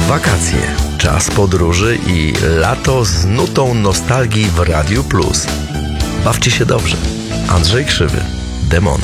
Wakacje, czas podróży i lato z nutą nostalgii w Radiu Plus. Bawcie się dobrze. Andrzej Krzywy, Demona.